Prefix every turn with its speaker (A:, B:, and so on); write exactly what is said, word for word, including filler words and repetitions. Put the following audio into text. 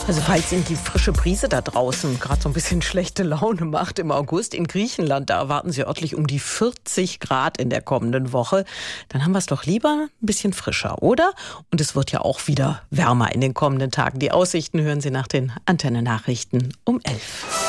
A: Also falls Ihnen die frische Brise da draußen gerade so ein bisschen schlechte Laune macht im August in Griechenland, da erwarten Sie örtlich um die vierzig Grad in der kommenden Woche. Dann haben wir es doch lieber ein bisschen frischer, oder? Und es wird ja auch wieder wärmer in den kommenden Tagen. Die Aussichten hören Sie nach den Antenne-Nachrichten um elf.